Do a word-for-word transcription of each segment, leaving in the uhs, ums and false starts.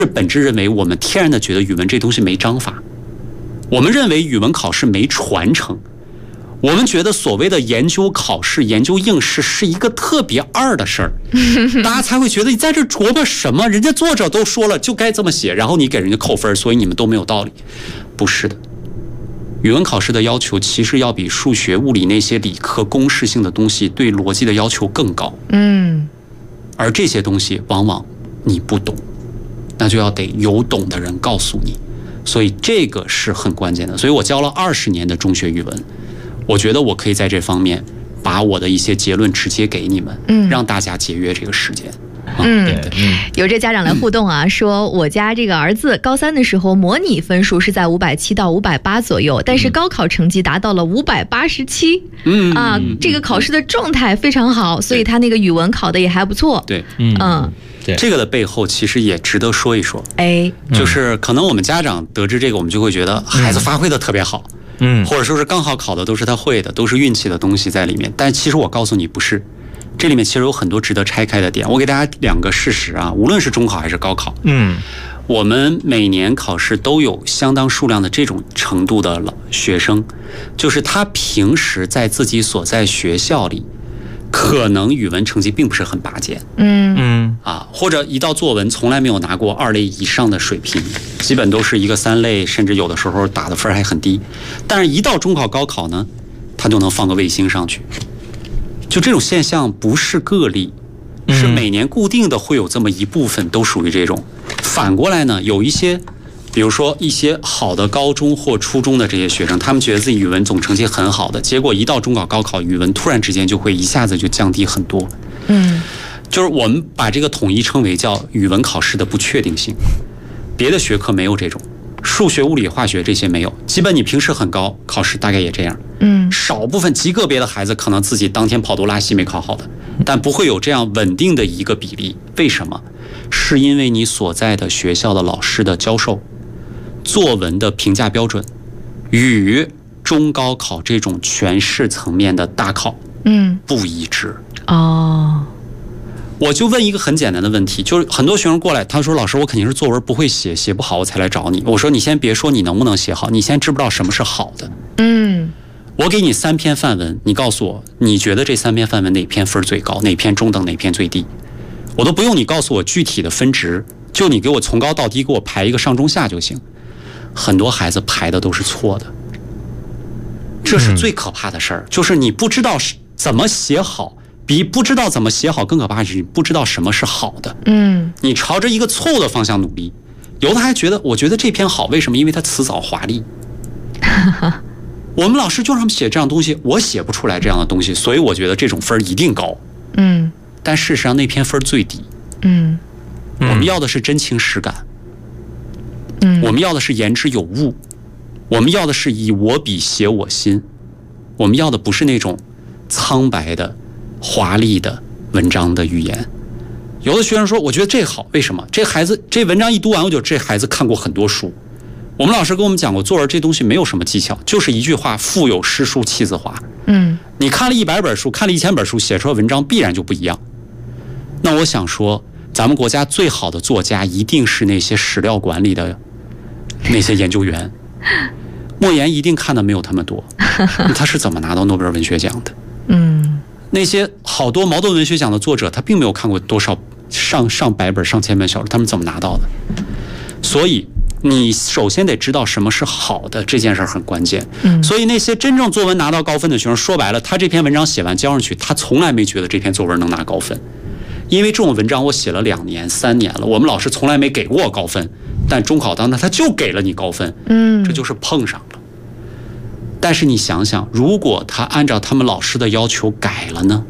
本质认为我们天然的觉得语文这东西没章法，我们认为语文考试没传承，我们觉得所谓的研究考试、研究应试是一个特别二的事儿，大家才会觉得你在这琢磨什么？人家作者都说了就该这么写，然后你给人家扣分，所以你们都没有道理。不是的，语文考试的要求其实要比数学、物理那些理科公式性的东西对逻辑的要求更高。嗯，而这些东西往往你不懂，那就要得有懂的人告诉你，所以这个是很关键的。所以我教了二十年的中学语文，我觉得我可以在这方面把我的一些结论直接给你们，嗯，让大家节约这个时间。 嗯，有这家长来互动啊，说我家这个儿子高三的时候模拟分数是在五百七到五百八左右，但是高考成绩达到了五百八十七，嗯啊，这个考试的状态非常好，所以他那个语文考的也还不错。 对，嗯。对，这个的背后其实也值得说一说。哎，就是可能我们家长得知这个，我们就会觉得孩子发挥的特别好，嗯，或者说是刚好考的都是他会的，都是运气的东西在里面。但其实我告诉你不是，这里面其实有很多值得拆开的点。我给大家两个事实啊，无论是中考还是高考，嗯，我们每年考试都有相当数量的这种程度的学生，就是他平时在自己所在学校里，可能语文成绩并不是很拔尖，嗯嗯啊，或者一道作文从来没有拿过二类以上的水平，基本都是一个三类，甚至有的时候打的分还很低。但是，一到中考、高考呢，他就能放个卫星上去。就这种现象不是个例，是每年固定的会有这么一部分都属于这种。反过来呢，有一些。比如说一些好的高中或初中的这些学生，他们觉得自己语文总成绩很好的，结果一到中考、高考，语文突然之间就会一下子就降低很多。嗯，就是我们把这个统一称为叫语文考试的不确定性。别的学科没有这种，数学、物理、化学这些没有，基本你平时很高，考试大概也这样。嗯，少部分极个别的孩子可能自己当天跑肚拉稀没考好的，但不会有这样稳定的一个比例。为什么？是因为你所在的学校的老师的教授。作文的评价标准与中高考这种全市层面的大考，嗯，不一致。哦，我就问一个很简单的问题，就是很多学生过来，他说：“老师，我肯定是作文不会写，写不好我才来找你。”我说：“你先别说你能不能写好，你先知不知道什么是好的？”嗯，我给你三篇范文，你告诉我，你觉得这三篇范文哪篇分最高，哪篇中等，哪篇最低？我都不用你告诉我具体的分值，就你给我从高到低给我排一个上中下就行。很多孩子排的都是错的，这是最可怕的事儿。就是你不知道怎么写好，比不知道怎么写好更可怕的是你不知道什么是好的。嗯，你朝着一个错误的方向努力，有的还觉得我觉得这篇好，为什么？因为它词藻华丽。我们老师就让他们写这样东西，我写不出来这样的东西，所以我觉得这种分一定高。嗯，但事实上那篇分最低。嗯，我们要的是真情实感。嗯，我们要的是言之有物，我们要的是以我笔写我心，我们要的不是那种苍白的、华丽的文章的语言。有的学生说：“我觉得这好，为什么？这孩子这文章一读完，我就这孩子看过很多书。”我们老师跟我们讲过，作文这东西没有什么技巧，就是一句话：“腹有诗书气自华。”嗯，你看了一百本书，看了一千本书，写出来文章必然就不一样。那我想说，咱们国家最好的作家一定是那些史料馆里的。那些研究员，莫言一定看的没有他们多，他是怎么拿到诺贝尔文学奖的？嗯，那些好多茅盾文学奖的作者，他并没有看过多少上上百本、上千本小说，他们怎么拿到的？所以你首先得知道什么是好的，这件事很关键。嗯，所以那些真正作文拿到高分的学生，说白了，他这篇文章写完交上去，他从来没觉得这篇作文能拿高分，因为这种文章我写了两年、三年了，我们老师从来没给过我高分。但中考当中他就给了你高分，嗯，这就是碰上了。但是你想想，如果他按照他们老师的要求改了呢？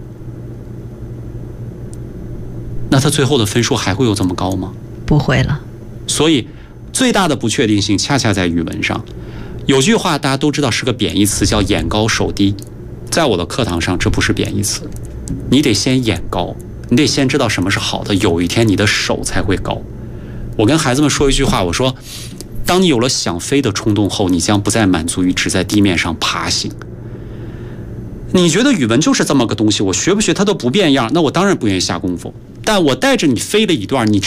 那他最后的分数还会有这么高吗？ 不会了。 所以最大的不确定性恰恰在语文上。有句话大家都知道是个贬义词，叫眼高手低。在我的课堂上，这不是贬义词，你得先眼高，你得先知道什么是好的，有一天你的手才会高。我跟孩子们说一句话，我说，当你有了想飞的冲动后，你将不再满足于只在地面上爬行。你觉得语文就是这么个东西，我学不学它都不变样，那我当然不愿意下功夫。但我带着你飞了一段，你